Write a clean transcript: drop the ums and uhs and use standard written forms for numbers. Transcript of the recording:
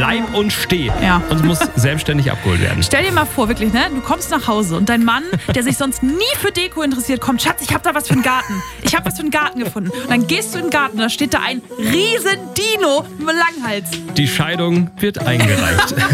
Bleib und steh. Ja. Und muss selbstständig abgeholt werden. Stell dir mal vor, wirklich, ne? Du kommst nach Hause und dein Mann, der sich sonst nie für Deko interessiert, kommt, Schatz, ich hab da was für einen Garten. Ich hab was für einen Garten gefunden. Und dann gehst du in den Garten und da steht da ein riesen Dino mit einem Langhals. Die Scheidung wird eingereicht.